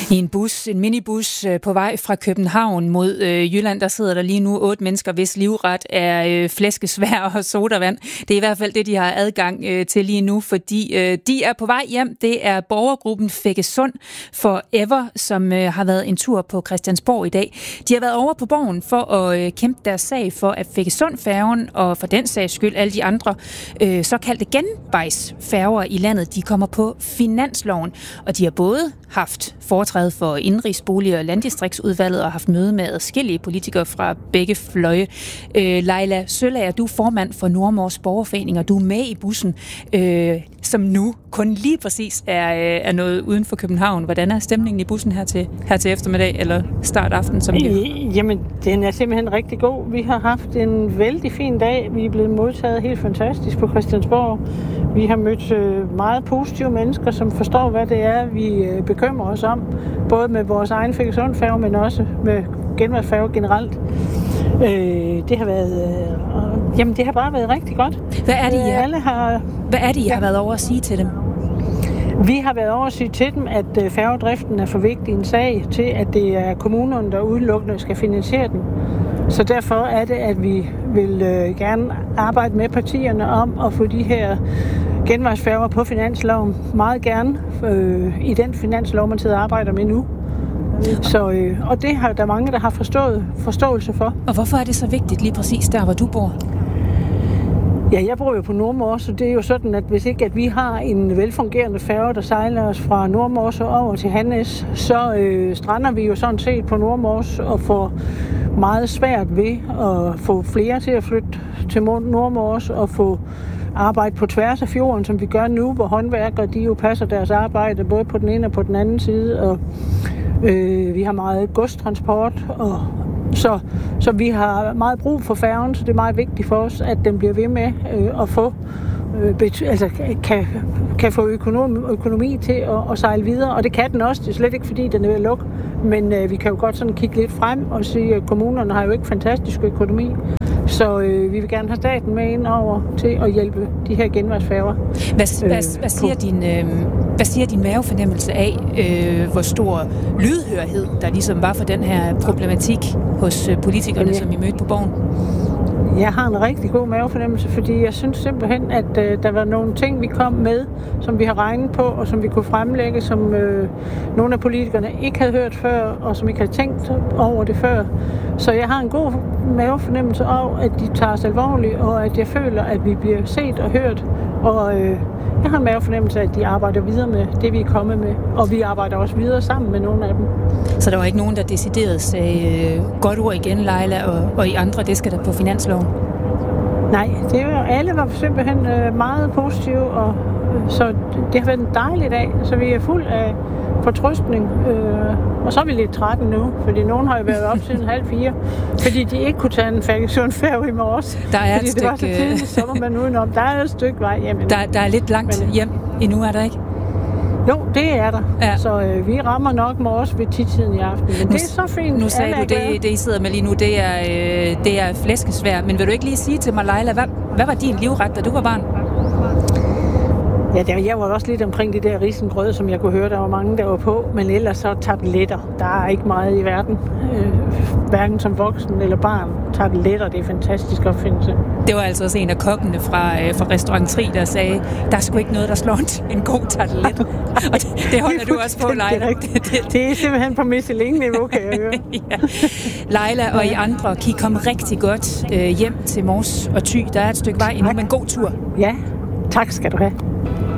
I en minibus på vej fra København mod Jylland, der sidder der lige nu 8 mennesker, hvis livret er flæskesvær og sodavand. Det er i hvert fald det, de har adgang til lige nu, fordi de er på vej hjem. Det er borgergruppen Feggesund Forever, som har været en tur på Christiansborg i dag. De har været over på Borgen for at kæmpe deres sag for, at Feggesund-færgen og for den sags skyld alle de andre såkaldte genvejsfærger i landet, de kommer på finansloven. Og de har både haft foretræde for Indenrigsbolig- og Landdistriktsudvalget og haft møde med adskillige politikere fra begge fløje. Leila Sølager, du er formand for Nordmors Borgerforening, og du er med i bussen, som nu kun lige præcis er noget uden for København. Hvordan er stemningen i bussen her til eftermiddag, eller start aften? Jamen, den er simpelthen rigtig god. Vi har haft en vældig fin dag. Vi er blevet modtaget helt fantastisk på Christiansborg. Vi har mødt meget positive mennesker, som forstår, hvad det er, vi bekymrer os om. Både med vores egen Feggesund-færge, men også med genvejsfærge generelt. Det har bare været rigtig godt. Hvad er det, I har været over at sige til dem? Vi har været over at sige til dem, at færgedriften er for vigtig en sag til, at det er kommunerne, der udelukkende skal finansiere den. Så derfor er det, at vi vil gerne arbejde med partierne om at få de her genvejsfærger på finansloven. Meget gerne i den finanslov, man sidder og arbejder med nu. Og det har der mange, der har forståelse for. Og hvorfor er det så vigtigt lige præcis der, hvor du bor? Ja, jeg bor jo på Nordmors, så det er jo sådan, at hvis ikke at vi har en velfungerende færge, der sejler os fra Nordmors og over til Hannes, så strander vi jo sådan set på Nordmors og får meget svært ved at få flere til at flytte til Nordmors og få arbejde på tværs af fjorden, som vi gør nu, hvor håndværkere de jo passer deres arbejde både på den ene og på den anden side, og vi har meget godstransport, og så vi har meget brug for færgen, så det er meget vigtigt for os, at den bliver ved med at få kan få økonomi til at sejle videre, og det kan den også. Det er slet ikke, fordi den er ved at lukke, men vi kan jo godt sådan kigge lidt frem og sige, at kommunerne har jo ikke fantastisk økonomi, så vi vil gerne have staten med ind over til at hjælpe de her genvejsfærger. Hvad siger din mavefornemmelse af, hvor stor lydhørhed der ligesom var for den her problematik hos politikerne, som I mødte på Borgen? Jeg har en rigtig god mavefornemmelse, fordi jeg synes simpelthen, at der var nogle ting, vi kom med, som vi har regnet på, og som vi kunne fremlægge, som nogle af politikerne ikke havde hørt før, og som ikke havde tænkt over det før. Så jeg har en god mavefornemmelse af, at de tager os alvorligt, og at jeg føler, at vi bliver set og hørt. Og jeg har en mavefornemmelse af, at de arbejder videre med det, vi er kommet med, og vi arbejder også videre sammen med nogle af dem. Så der var ikke nogen, der decideret sagde godt ord igen, Leila, og I andre, det skal der på finansloven? Nej, alle var simpelthen meget positive, og så det har været en dejlig dag, så vi er fuld af fortrøstning. Og så er vi lidt trætte nu, fordi nogen har jo været op siden 3:30, fordi de ikke kunne tage en Feggesund-færge i morges. Der er fordi det var så tidligt, så var man udenom. Der er et stykke vej hjem. Der er lidt langt hjem endnu, er der ikke? Jo, det er der. Ja. Så vi rammer nok morges ved 10-tiden i aften. Men det er så fint. Nu sagde du, det I sidder med lige nu, det er flæskesvær. Men vil du ikke lige sige til mig, Leila, hvad var din livret, da du var barn? Ja, jeg var også lidt omkring det der risengrød, som jeg kunne høre, der var mange, der var på. Men ellers så tabletter. Der er ikke meget i verden. Hverken som voksen eller barn. Tabletter, det er fantastisk opfindelse. Det var altså også en af kokkene fra Restaurant Tri, der sagde, der er sgu ikke noget, der slår en god tartelet. Og det holder du også på, Leila. Det er simpelthen på Michelin-niveau, kan jeg høre. Ja. Leila og I andre, kan I komme rigtig godt hjem til Mors og Thy. Der er et stykke vej endnu, men god tur. Ja, tak skal du have.